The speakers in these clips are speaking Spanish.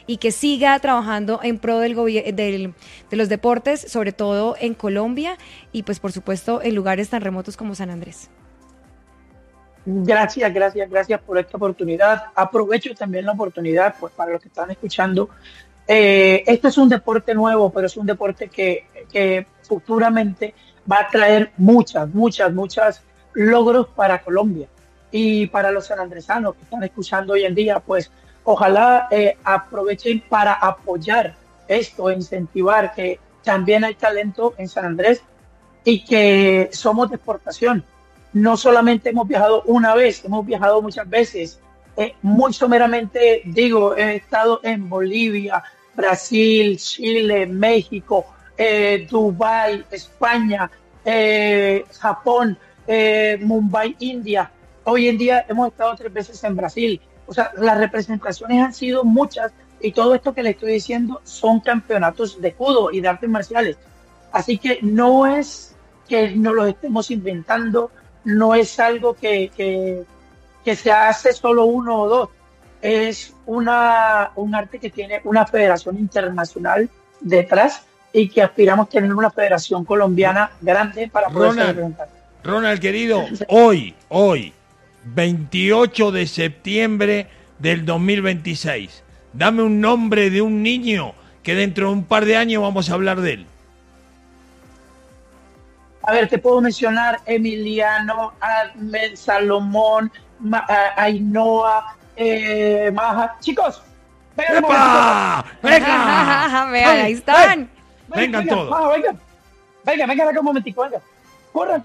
y que siga trabajando en pro de los deportes, sobre todo en Colombia y pues por supuesto en lugares tan remotos como San Andrés. Gracias por esta oportunidad. Aprovecho también la oportunidad, pues, para los que están escuchando. Este es un deporte nuevo, pero es un deporte que futuramente va a traer muchas logros para Colombia y para los sanandresanos que están escuchando hoy en día. Pues ojalá aprovechen para apoyar esto, incentivar que también hay talento en San Andrés y que somos de exportación. No solamente hemos viajado una vez, hemos viajado muchas veces. Muy someramente digo, he estado en Bolivia, Brasil, Chile, México, Dubái, España, Japón, Mumbai, India. Hoy en día hemos estado 3 veces en Brasil. O sea, las representaciones han sido muchas y todo esto que le estoy diciendo son campeonatos de judo y de artes marciales. Así que no es que nos lo estemos inventando, no es algo que se hace solo uno o dos. Es un arte que tiene una federación internacional detrás y que aspiramos a tener una federación colombiana grande para poder representar. Ronald, querido, hoy, 28 de septiembre del 2026, dame un nombre de un niño que dentro de un par de años vamos a hablar de él. A ver, te puedo mencionar Emiliano, Ahmed, Salomón, Ainhoa, Maja. Chicos, ¡epa! ¡Venga! Vean, ahí están. Vengan todos. Maja, vengan acá un momentico, venga. Corran.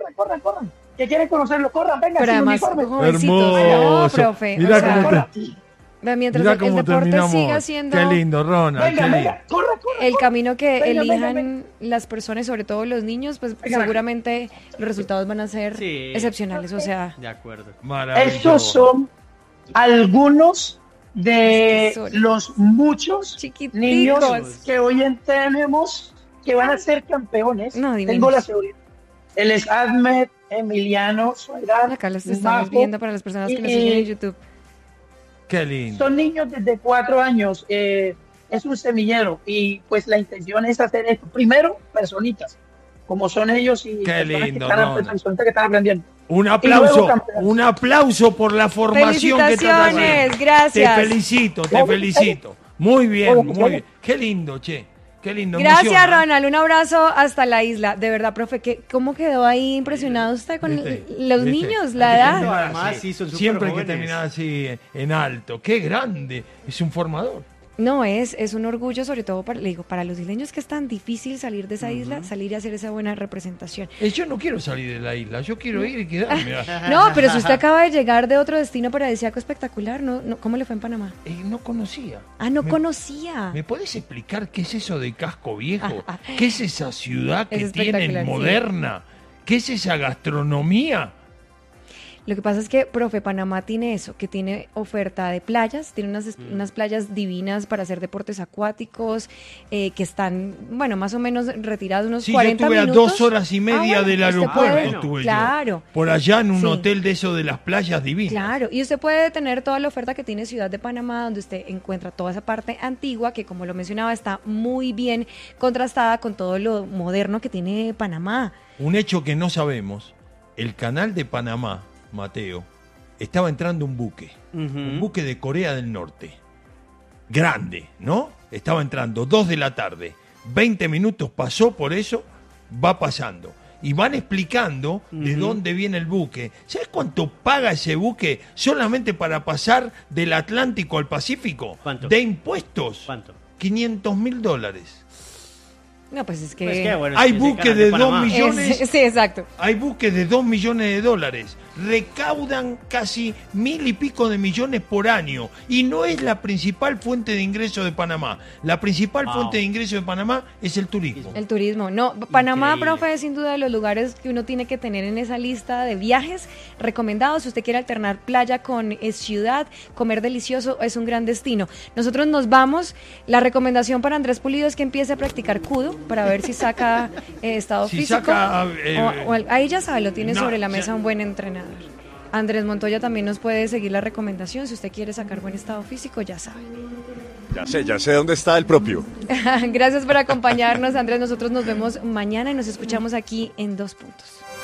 ¿Qué quieren conocerlo? Corran, vengan. Pero además, jovencitos. Hermoso. Profe. Mirá o cómo mientras el deporte siga siendo... Qué lindo, Ronald. Venga, corra. El camino que elijan venga. Las personas, sobre todo los niños, pues seguramente los resultados van a ser excepcionales. O sea, de acuerdo. Estos son algunos de los muchos niños que hoy tenemos que van a ser campeones. Tengo la seguridad. Él es Ahmed, Emiliano, Soledad. Acá los estamos viendo para las personas que nos siguen en YouTube. Qué lindo. Son niños desde 4 años. Es un semillero y pues la intención es hacer esto. Primero, personitas, como son ellos y qué lindo, personas que están aprendiendo. Un aplauso por la formación que estás haciendo. Gracias. Te felicito. Muy bien. Qué lindo, che. Qué lindo. Gracias, emociona. Ronald. Un abrazo hasta la isla. De verdad, profe, ¿cómo quedó ahí impresionado usted con los niños, la edad? Además, sí, son siempre hay que terminar así en alto. Qué grande. Es un formador. No, es un orgullo, sobre todo para los isleños, que es tan difícil salir de esa isla, salir y hacer esa buena representación. Yo no quiero salir de la isla, yo quiero ir y quedarme. No, pero si usted acaba de llegar de otro destino paradisíaco espectacular, ¿cómo le fue en Panamá? No conocía. Conocía. ¿Me podés explicar qué es eso de Casco Viejo? ¿Qué es esa ciudad que tienen moderna? ¿Qué es esa gastronomía? Lo que pasa es que, profe, Panamá tiene eso, que tiene oferta de playas, tiene unas playas divinas para hacer deportes acuáticos, que están, más o menos retiradas unos 40 minutos. Sí, yo estuve a 2 horas y media del aeropuerto, claro. Por allá en un hotel de eso de las playas divinas. Claro, y usted puede tener toda la oferta que tiene Ciudad de Panamá, donde usted encuentra toda esa parte antigua, que como lo mencionaba, está muy bien contrastada con todo lo moderno que tiene Panamá. Un hecho que no sabemos, el canal de Panamá, Mateo, estaba entrando un buque de Corea del Norte, grande, ¿no? Estaba entrando 2 de la tarde, 20 minutos pasó por eso, va pasando. Y van explicando de dónde viene el buque. ¿Sabes cuánto paga ese buque solamente para pasar del Atlántico al Pacífico? ¿Cuánto? De impuestos. ¿Cuánto? $500,000. No, pues es que... Hay buques de 2 millones. Sí, exacto. Hay buques de $2 millones. Recaudan casi 1.000 y pico de millones por año. Y no es la principal fuente de ingreso de Panamá. La principal fuente de ingreso de Panamá es el turismo. El turismo. No, Panamá, profe, es sin duda de los lugares que uno tiene que tener en esa lista de viajes recomendados. Si usted quiere alternar playa con ciudad, comer delicioso, es un gran destino. Nosotros nos vamos. La recomendación para Andrés Pulido es que empiece a practicar judo para ver si saca estado físico. Ahí ya sabe, lo tiene sobre la mesa un buen entrenador. Andrés Montoya también nos puede seguir la recomendación. Si usted quiere sacar buen estado físico, ya sabe. Ya sé dónde está el propio. Gracias por acompañarnos, Andrés. Nosotros nos vemos mañana y nos escuchamos aquí en 2 Puntos.